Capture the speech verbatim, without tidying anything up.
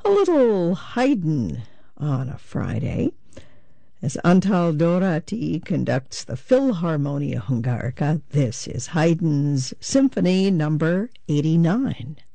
A little Haydn on a Friday, as Antal Dorati conducts the Philharmonia Hungarica. This is Haydn's Symphony Number eighty-nine.